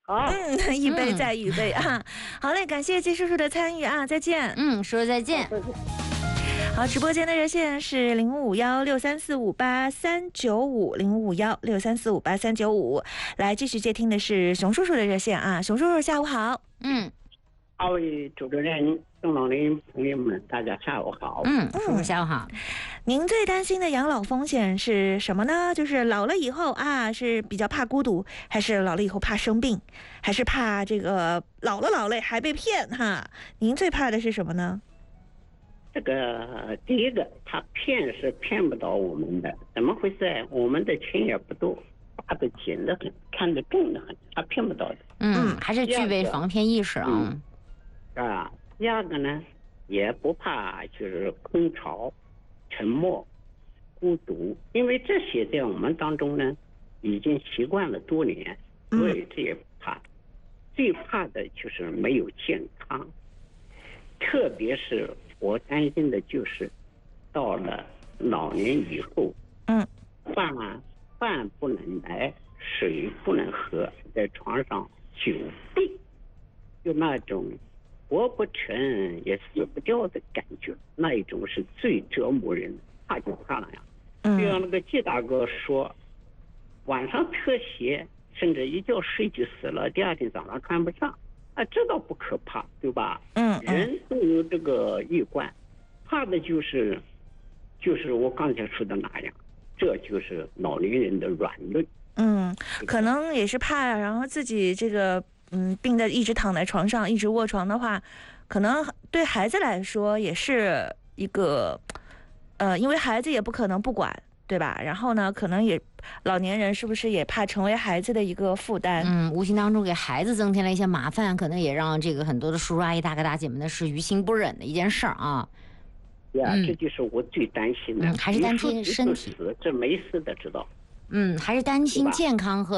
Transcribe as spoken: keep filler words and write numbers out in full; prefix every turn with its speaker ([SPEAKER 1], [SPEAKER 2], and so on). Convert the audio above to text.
[SPEAKER 1] 好，
[SPEAKER 2] 嗯，预备再预备啊！好嘞，感谢季叔叔的参与啊，再见。
[SPEAKER 3] 嗯，说再见。
[SPEAKER 2] 好，直播间的热线是零五幺六三四五八三九五零五幺六三四五八三九五，来继续接听的是熊叔叔的热线啊，熊叔叔下午好。
[SPEAKER 3] 嗯，
[SPEAKER 1] 二位主持人、中老年朋友们，大家下午好。
[SPEAKER 3] 嗯，叔叔下午好。
[SPEAKER 2] 您最担心的养老风险是什么呢？就是老了以后啊，是比较怕孤独，还是老了以后怕生病，还是怕这个老了老了还被骗哈？您最怕的是什么呢？
[SPEAKER 1] 这个第一个，他骗是骗不到我们的，怎么回事？我们的钱也不多，抓得紧得很，看得重得很，他骗不到的。
[SPEAKER 3] 嗯，还是具备防骗意识啊。
[SPEAKER 1] 嗯、啊，第二个呢，也不怕就是空巢、沉默、孤独，因为这些在我们当中呢，已经习惯了多年，所以这也不怕。最怕的就是没有健康，特别是我担心的就是到了老年以后，
[SPEAKER 2] 嗯，
[SPEAKER 1] 饭饭不能来，水不能喝，在床上久病，就那种活不成也死不掉的感觉，那一种是最折磨人的，怕就怕了呀。就像那个季大哥说，晚上脱鞋，甚至一觉睡就死了，第二天早上穿不上。啊，这倒不可怕，对吧？
[SPEAKER 2] 嗯，
[SPEAKER 1] 人都有这个习惯，怕的就是，就是我刚才说的那样，这就是老年人的软肋。
[SPEAKER 2] 嗯，可能也是怕，然后自己这个嗯病的一直躺在床上，一直卧床的话，可能对孩子来说也是一个，呃，因为孩子也不可能不管。对吧？然后呢，可能也老年人是不是也怕成为孩子的一个负担？
[SPEAKER 3] 嗯，无形当中给孩子增添了一些麻烦，可能也让这个很多的叔叔阿姨、大哥大姐们呢是于心不忍的一件事儿啊。
[SPEAKER 1] 对啊、嗯，这就是我最担心的。
[SPEAKER 3] 嗯，还是担心身体，
[SPEAKER 1] 这没事的，知道。
[SPEAKER 3] 嗯，还是担心健康和。